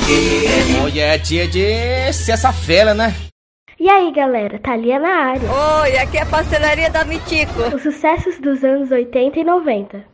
Olha, tia, disse essa fera, né? E aí, galera, Thalia na área. Oi, aqui é a pastelaria da Mitico. Os sucessos dos anos 80 e 90.